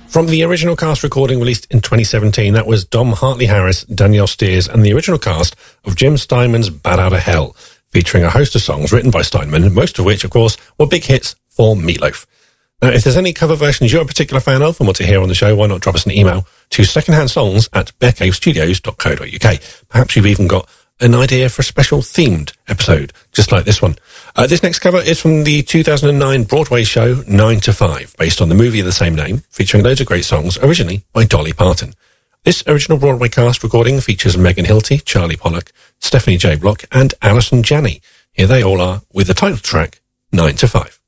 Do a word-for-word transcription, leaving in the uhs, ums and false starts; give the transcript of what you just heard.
From the original cast recording released in twenty seventeen, that was Dom Hartley-Harris, Danielle Steers, and the original cast of Jim Steinman's Bad Outta Hell, featuring a host of songs written by Steinman, most of which, of course, were big hits for Meatloaf. Now, if there's any cover versions you're a particular fan of and want to hear on the show, why not drop us an email to secondhandsongs at bearcavestudios dot co dot uk. Perhaps you've even got an idea for a special themed episode, just like this one. Uh, this next cover is from the two thousand nine Broadway show nine to five, based on the movie of the same name, featuring loads of great songs, originally by Dolly Parton. This original Broadway cast recording features Megan Hilty, Charlie Pollock, Stephanie J. Block, and Alison Janney. Here they all are with the title track, nine to five.